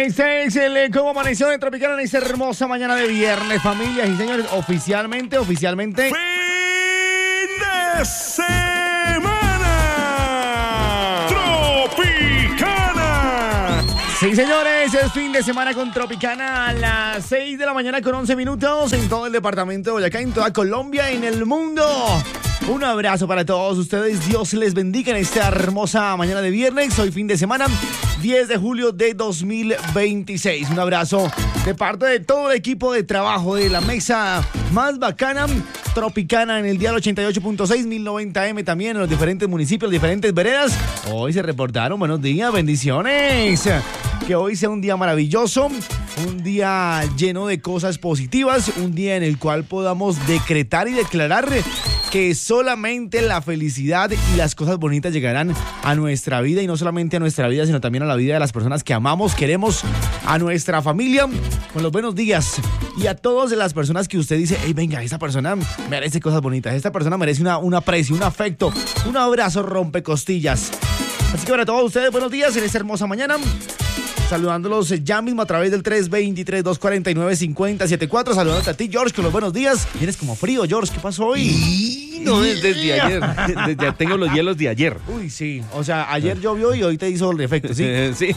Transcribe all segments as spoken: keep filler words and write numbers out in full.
Este es el Cómo Amaneció de Tropicana en esta hermosa mañana de viernes, familias y señores. Oficialmente, oficialmente. ¡Fin de semana! ¡Tropicana! Sí, señores, es fin de semana con Tropicana a las seis de la mañana con once minutos en todo el departamento de Boyacá, en toda Colombia, en el mundo. Un abrazo para todos ustedes. Dios les bendiga en esta hermosa mañana de viernes. Hoy fin de semana, diez de julio de dos mil veintiséis. Un abrazo de parte de todo el equipo de trabajo de la mesa más bacana, Tropicana, en el dial ochenta y ocho punto seis, mil noventa eme también en los diferentes municipios, diferentes veredas. Hoy se reportaron. Buenos días, bendiciones. Que hoy sea un día maravilloso, un día lleno de cosas positivas, un día en el cual podamos decretar y declarar que solamente la felicidad y las cosas bonitas llegarán a nuestra vida, y no solamente a nuestra vida, sino también a la vida de las personas que amamos, queremos, a nuestra familia, con los buenos días, y a todas las personas que usted dice, hey, venga, esta persona merece cosas bonitas, esta persona merece una, un aprecio, un afecto, un abrazo rompecostillas. Así que para todos ustedes, buenos días en esta hermosa mañana. Saludándolos ya mismo a través del tres dos tres, dos cuatro nueve, cinco cero siete cuatro. Saludándote a ti, George, con los buenos días. Tienes como frío, George. ¿Qué pasó hoy? Y no, desde, desde ayer. Desde, tengo los hielos de ayer. Uy, sí. O sea, ayer llovió y hoy te hizo el efecto, ¿sí? Sí.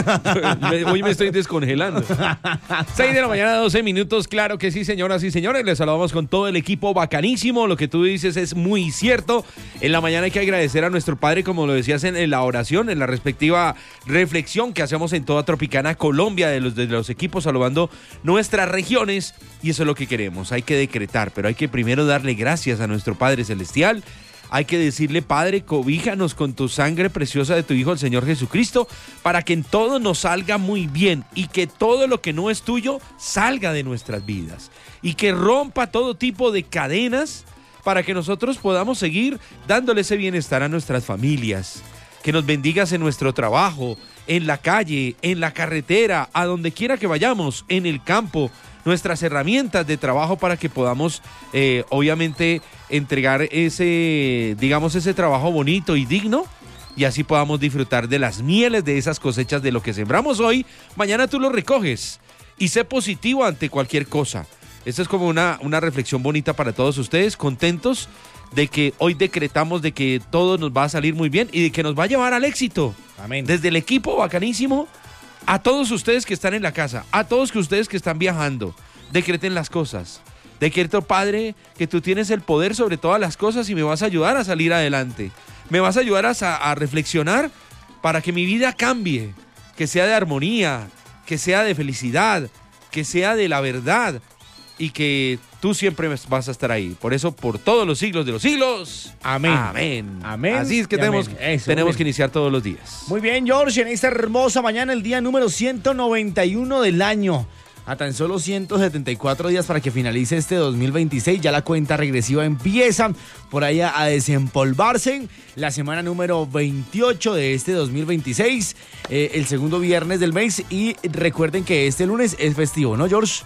Hoy me estoy descongelando. seis de la mañana, doce minutos. Claro que sí, señoras y señores. Les saludamos con todo el equipo bacanísimo. Lo que tú dices es muy cierto. En la mañana hay que agradecer a nuestro Padre, como lo decías en, en la oración, en la respectiva reflexión que hacemos en toda Tropicana Colombia, de los, de los equipos, saludando nuestras regiones, y eso es lo que queremos. Hay que decretar, pero hay que primero darle gracias a nuestro Padre Celestial. Hay que decirle: Padre, cobíjanos con tu sangre preciosa de tu Hijo, el Señor Jesucristo, para que en todo nos salga muy bien, y que todo lo que no es tuyo salga de nuestras vidas, y que rompa todo tipo de cadenas para que nosotros podamos seguir dándole ese bienestar a nuestras familias. Que nos bendigas en nuestro trabajo, en la calle, en la carretera, a donde quiera que vayamos, en el campo, nuestras herramientas de trabajo, para que podamos, eh, obviamente, entregar ese, digamos, ese trabajo bonito y digno, y así podamos disfrutar de las mieles de esas cosechas de lo que sembramos hoy. Mañana tú lo recoges, y sé positivo ante cualquier cosa. Esta es como una, una reflexión bonita para todos ustedes, contentos de que hoy decretamos de que todo nos va a salir muy bien y de que nos va a llevar al éxito. Amén. Desde el equipo bacanísimo, a todos ustedes que están en la casa, a todos que ustedes que están viajando, decreten las cosas. Decreto, Padre, que tú tienes el poder sobre todas las cosas y me vas a ayudar a salir adelante. Me vas a ayudar a, a reflexionar para que mi vida cambie, que sea de armonía, que sea de felicidad, que sea de la verdad, y que tú siempre vas a estar ahí. Por eso, por todos los siglos de los siglos. Amén. Amén. Amén. Así es que tenemos, Eso, tenemos amén. que iniciar todos los días. Muy bien, George, en esta hermosa mañana, el día número ciento noventa y uno del año. A tan solo ciento setenta y cuatro días para que finalice este dos mil veintiséis. Ya la cuenta regresiva empieza por allá a desempolvarse. La semana número veintiocho de este dos mil veintiséis. Eh, el segundo viernes del mes. Y recuerden que este lunes es festivo, ¿no, George?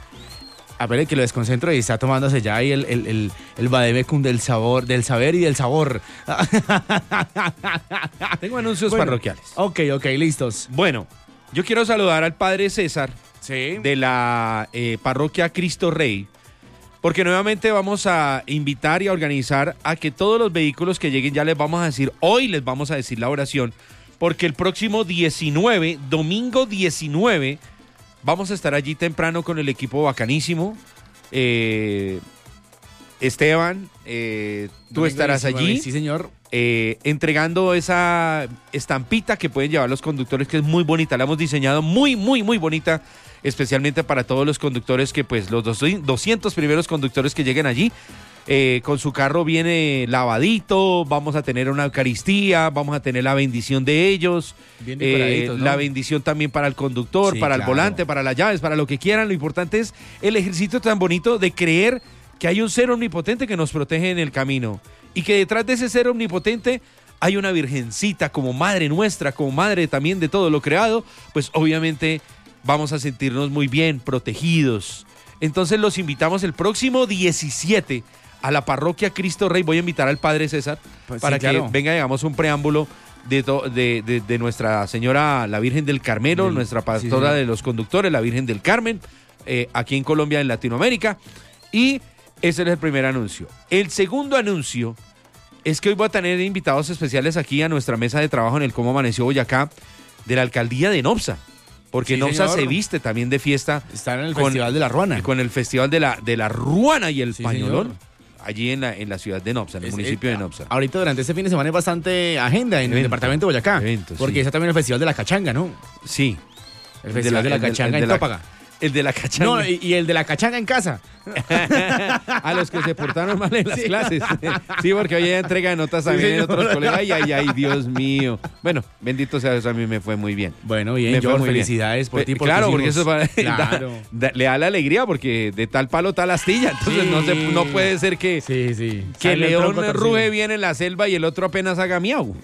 A ver, que lo desconcentro y está tomándose ya ahí el, el, el, el vademecum del sabor, del saber y del sabor. Tengo anuncios Bueno, parroquiales. Ok, ok, listos. Bueno, yo quiero saludar al Padre César, Sí. de la eh, parroquia Cristo Rey, porque nuevamente vamos a invitar y a organizar a que todos los vehículos que lleguen, ya les vamos a decir, hoy les vamos a decir la oración, porque el próximo diecinueve, domingo diecinueve, vamos a estar allí temprano con el equipo bacanísimo. Eh, Esteban, eh, tú Domingo estarás diecinueve, allí. Sí, señor. Eh, entregando esa estampita que pueden llevar los conductores, que es muy bonita. La hemos diseñado muy, muy, muy bonita, especialmente para todos los conductores, que pues los doscientos primeros conductores que lleguen allí, eh, con su carro viene lavadito, vamos a tener una Eucaristía, vamos a tener la bendición de ellos, Bien eh, decoraditos, ¿no? la bendición también para el conductor, Sí, para claro. el volante, para las llaves, para lo que quieran. Lo importante es el ejercicio tan bonito de creer que hay un ser omnipotente que nos protege en el camino, y que detrás de ese ser omnipotente hay una virgencita como madre nuestra, como madre también de todo lo creado. Pues obviamente vamos a sentirnos muy bien, protegidos. Entonces los invitamos el próximo diecisiete a la parroquia Cristo Rey. Voy a invitar al Padre César, Pues para sí, que claro. venga y hagamos un preámbulo de, to, de, de, de Nuestra Señora, la Virgen del Carmelo, del, nuestra pastora sí, sí. de los conductores, la Virgen del Carmen, eh, aquí en Colombia, en Latinoamérica. Y ese es el primer anuncio. El segundo anuncio es que hoy voy a tener invitados especiales aquí a nuestra mesa de trabajo en el Cómo Amaneció Boyacá, de la alcaldía de Nopsa. Porque sí, Nopsa señor. se viste también de fiesta. Están en el con, Festival de la Ruana. Con el Festival de la, de la Ruana y el sí, Pañolón. Señor. Allí en la, en la ciudad de Nopsa, en el es, municipio es, de Nopsa. Ahorita durante este fin de semana hay bastante agenda en Evento, el departamento de Boyacá. Evento, porque sí. está también el Festival de la Cachanga, ¿no? Sí. El Festival de la, de la Cachanga el, el de en Tópaga. El de la cachanga. No, y, y el de la cachanga en casa. A los que se portaron mal en las sí. clases. Sí, porque hoy hay entrega de notas también sí, en otros colegas. Ay, ay, ay, Dios mío. Bueno, bendito sea Dios, a mí me fue muy bien. Bueno, bien, George, felicidades por ti, por Claro, tus porque hijos. eso va, claro. da, da, le da la alegría, porque de tal palo, tal astilla. Entonces sí. no, se, no puede ser que, sí, sí. que el león ruge bien en la selva y el otro apenas haga miau.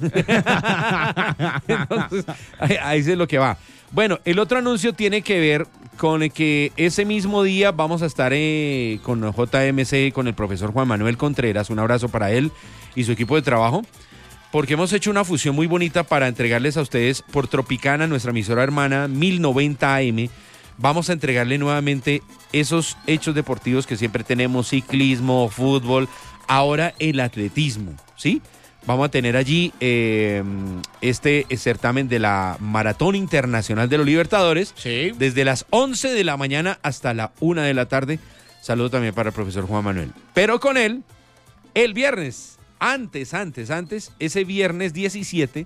Entonces, ahí, ahí es lo que va. Bueno, el otro anuncio tiene que ver con que ese mismo día vamos a estar eh, con J M C, con el profesor Juan Manuel Contreras. Un abrazo para él y su equipo de trabajo, porque hemos hecho una fusión muy bonita para entregarles a ustedes por Tropicana, nuestra emisora hermana mil noventa A M. Vamos a entregarle nuevamente esos hechos deportivos que siempre tenemos: ciclismo, fútbol, ahora el atletismo, ¿sí? Vamos a tener allí eh, este certamen de la Maratón Internacional de los Libertadores. Sí. Desde las once de la mañana hasta la una de la tarde. Saludo también para el profesor Juan Manuel. Pero con él, el viernes, antes, antes, antes, ese viernes diecisiete,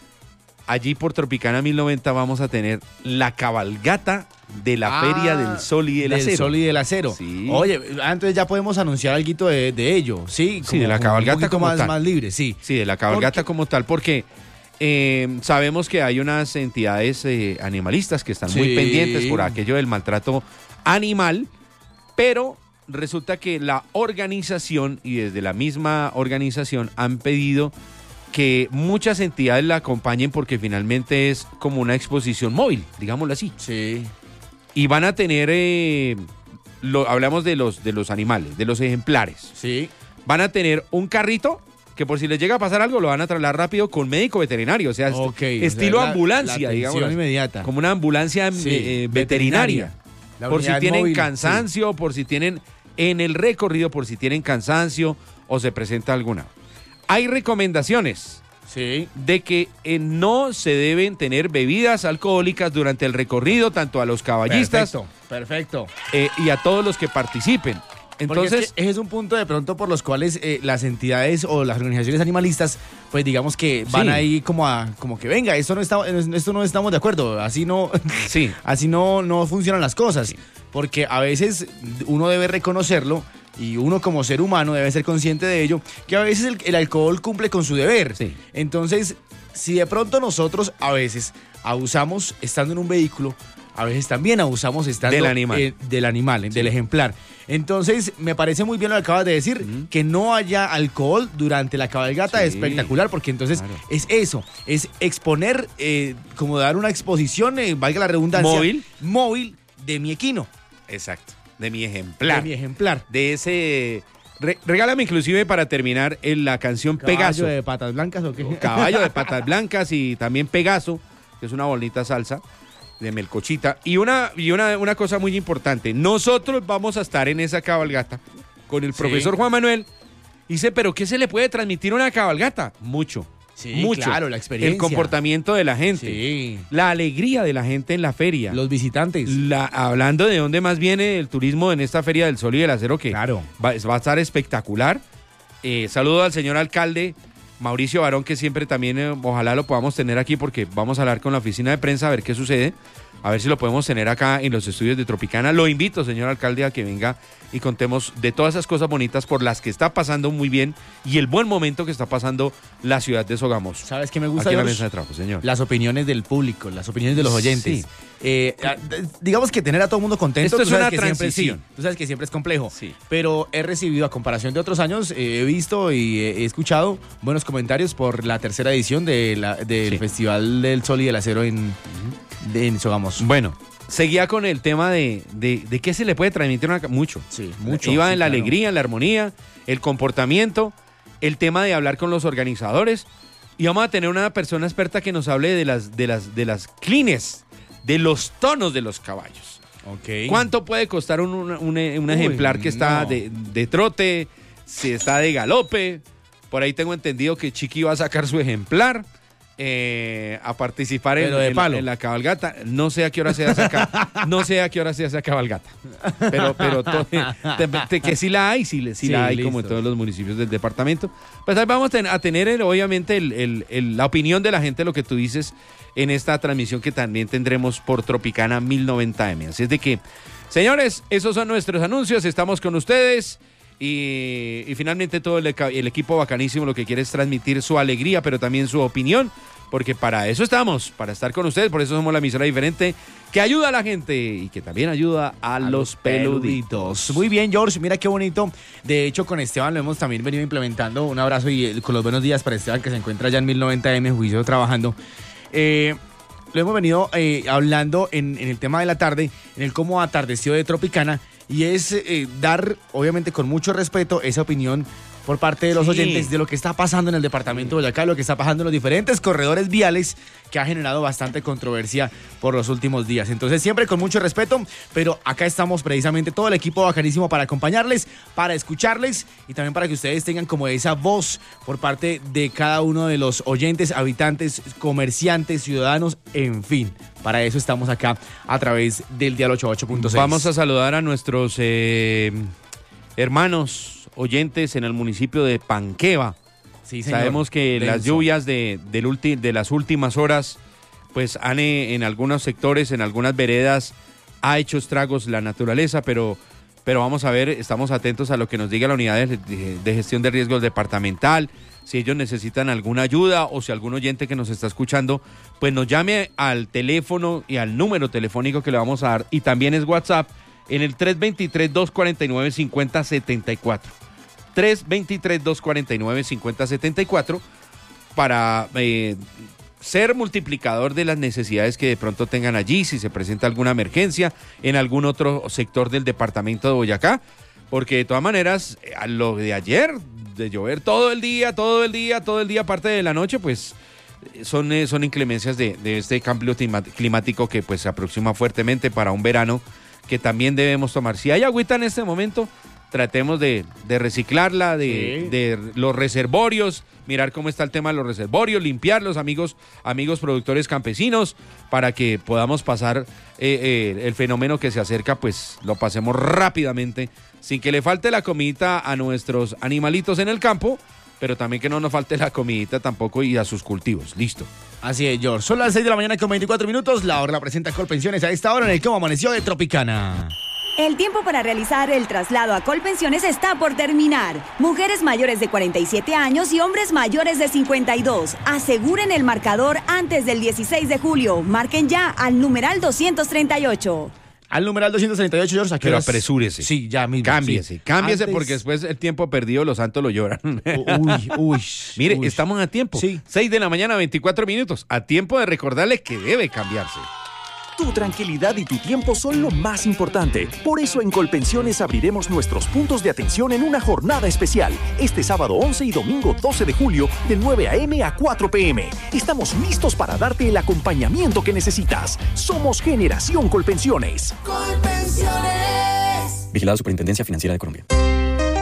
allí por Tropicana mil noventa vamos a tener la cabalgata de la ah, Feria del Sol y del, del Acero. Del Sol y del Acero. Sí. Oye, entonces ya podemos anunciar algo de, de ello, ¿sí? Como, sí, de la cabalgata como más, tal. más libre, sí. Sí, de la cabalgata porque, como tal, porque eh, sabemos que hay unas entidades eh, animalistas que están sí. muy pendientes por aquello del maltrato animal, pero resulta que la organización, y desde la misma organización, han pedido que muchas entidades la acompañen, porque finalmente es como una exposición móvil, digámoslo así. Sí. Y van a tener, eh, lo, hablamos de los, de los animales, de los ejemplares. Sí. Van a tener un carrito que, por si les llega a pasar algo, lo van a trasladar rápido con médico veterinario, o sea, okay, estilo o sea, ambulancia, la, la digamos. inmediata. Como una ambulancia sí, eh, veterinaria. veterinaria. Por si tienen móvil, cansancio, sí. por si tienen en el recorrido, por si tienen cansancio o se presenta alguna. Hay recomendaciones. Sí. De que eh, no se deben tener bebidas alcohólicas durante el recorrido, tanto a los caballistas. Perfecto, perfecto. Eh, y a todos los que participen. Entonces, es que ese es un punto de pronto por los cuales eh, las entidades o las organizaciones animalistas, pues digamos que van sí. ahí como a, como que venga, esto no está, esto no estamos de acuerdo, así no, sí. así no, no funcionan las cosas, sí. porque a veces uno debe reconocerlo. Y uno como ser humano debe ser consciente de ello, que a veces el, el alcohol cumple con su deber. Sí. Entonces, si de pronto nosotros a veces abusamos estando en un vehículo, a veces también abusamos estando del animal, eh, del, animal sí. del ejemplar. Entonces, me parece muy bien lo que acabas de decir, uh-huh. que no haya alcohol durante la cabalgata, sí. espectacular, porque entonces claro. es eso, es exponer, eh, como dar una exposición, eh, valga la redundancia, móvil, móvil de mi equino. Exacto. De mi ejemplar. De mi ejemplar. De ese... Re, regálame inclusive para terminar en la canción ¿Caballo Pegaso. ¿Caballo de patas blancas o qué? Caballo de patas blancas y también Pegaso, que es una bonita salsa de melcochita. Y una, y una, una cosa muy importante. Nosotros vamos a estar en esa cabalgata con el sí. profesor Juan Manuel. Dice, ¿pero qué se le puede transmitir a una cabalgata? Mucho. Sí, mucho. Claro, la experiencia. El comportamiento de la gente. Sí. La alegría de la gente en la feria. Los visitantes. La, hablando de dónde más viene el turismo en esta Feria del Sol y del Acero, que claro. va, va a estar espectacular. Eh, saludo al señor alcalde Mauricio Barón, que siempre también, eh, ojalá lo podamos tener aquí, porque vamos a hablar con la oficina de prensa a ver qué sucede. A ver si lo podemos tener acá en los estudios de Tropicana. Lo invito, señor alcalde, a que venga y contemos de todas esas cosas bonitas por las que está pasando muy bien y el buen momento que está pasando la ciudad de Sogamoso. ¿Sabes qué me gusta? Aquí en la mesa de trabajo, señor. Las opiniones del público, las opiniones de los oyentes. Sí. Eh, digamos que tener a todo el mundo contento. Esto es una que transición. Siempre, sí, tú sabes que siempre es complejo. Sí. Pero he recibido, a comparación de otros años, eh, he visto y he escuchado buenos comentarios por la tercera edición de la, del sí. Festival del Sol y del Acero en, uh-huh. de, en Sogamoso. Bueno. Seguía con el tema de, de, de qué se le puede transmitir una, mucho. Sí, mucho. Iba sí, en la claro. alegría, en la armonía, el comportamiento, el tema de hablar con los organizadores. Y vamos a tener una persona experta que nos hable de las, de las, de las clines, de los tonos de los caballos. Okay. ¿Cuánto puede costar un, un, un, un ejemplar que está no. de, de trote, si está de galope? Por ahí tengo entendido que Chiqui va a sacar su ejemplar eh, a participar en, de en, palo. en la cabalgata. No sé a qué hora sea esa, no sé a qué hora sea esa cabalgata. Pero, pero to, te, te, que sí la hay, sí, sí, sí la hay, listo. Como en todos los municipios del departamento. Pues ahí vamos a tener, el, obviamente, el, el, el, la opinión de la gente, lo que tú dices en esta transmisión que también tendremos por Tropicana mil noventa eme. Así es de que, señores, esos son nuestros anuncios, estamos con ustedes y, y finalmente todo el, el equipo bacanísimo lo que quiere es transmitir su alegría, pero también su opinión, porque para eso estamos, para estar con ustedes, por eso somos la emisora diferente que ayuda a la gente y que también ayuda a, a los, los peluditos. peluditos. Muy bien, George, mira qué bonito. De hecho, con Esteban lo hemos también venido implementando. Un abrazo y con los buenos días para Esteban, que se encuentra allá en mil noventa eme, juicio, trabajando. Eh, lo hemos venido eh, hablando en, en el tema de la tarde, en el cómo atardeció de Tropicana, y es eh, dar, obviamente con mucho respeto, esa opinión por parte de los sí. oyentes de lo que está pasando en el departamento de Boyacá, lo que está pasando en los diferentes corredores viales, que ha generado bastante controversia por los últimos días. Entonces, siempre con mucho respeto, pero acá estamos precisamente todo el equipo bacanísimo para acompañarles, para escucharles y también para que ustedes tengan como esa voz por parte de cada uno de los oyentes, habitantes, comerciantes, ciudadanos, en fin. Para eso estamos acá a través del Dial ochenta y ocho punto seis. Vamos a saludar a nuestros eh, hermanos oyentes en el municipio de Panqueva. Sí, señor. Sabemos que Denso. las lluvias de, del ulti, de las últimas horas, pues han eh, en algunos sectores, en algunas veredas, ha hecho estragos la naturaleza, pero, pero vamos a ver, estamos atentos a lo que nos diga la unidad de, de, de gestión de riesgos departamental, si ellos necesitan alguna ayuda o si algún oyente que nos está escuchando, pues nos llame al teléfono y al número telefónico que le vamos a dar, y también es WhatsApp en el tres dos tres, dos cuatro nueve, cinco cero siete cuatro. tres dos tres, dos cuatro nueve, cinco cero siete cuatro para eh, ser multiplicador de las necesidades que de pronto tengan allí, si se presenta alguna emergencia en algún otro sector del departamento de Boyacá, porque de todas maneras, a lo de ayer, de llover todo el día, todo el día, todo el día, aparte de la noche, pues son, eh, son inclemencias de, de este cambio climático que pues se aproxima fuertemente para un verano que también debemos tomar. Si hay agüita en este momento, tratemos de, de reciclarla, de, sí. de los reservorios, mirar cómo está el tema de los reservorios, limpiarlos, amigos, amigos productores campesinos, para que podamos pasar eh, eh, el fenómeno que se acerca, pues lo pasemos rápidamente, sin que le falte la comidita a nuestros animalitos en el campo, pero también que no nos falte la comidita tampoco y a sus cultivos. Listo. Así es, George. Son las seis de la mañana con veinticuatro minutos. La hora la presenta Colpensiones a esta hora en el Cómo Amaneció de Tropicana. El tiempo para realizar el traslado a Colpensiones está por terminar. Mujeres mayores de cuarenta y siete años y hombres mayores de cincuenta y dos. Aseguren el marcador antes del dieciséis de julio. Marquen ya al numeral doscientos treinta y ocho. Al numeral doscientos treinta y ocho, George. Pero horas... apresúrese. Sí, ya mismo. Cámbiese, sí. cámbiese Antes... porque después el tiempo perdido los santos lo lloran. Uy, uy. Mire, uy. estamos a tiempo. Sí. seis de la mañana, veinticuatro minutos. A tiempo de recordarle que debe cambiarse. Tu tranquilidad y tu tiempo son lo más importante. Por eso en Colpensiones abriremos nuestros puntos de atención en una jornada especial. Este sábado once y domingo doce de julio, de nueve a eme a cuatro pe eme. Estamos listos para darte el acompañamiento que necesitas. Somos Generación Colpensiones. Colpensiones. Vigilado Superintendencia Financiera de Colombia.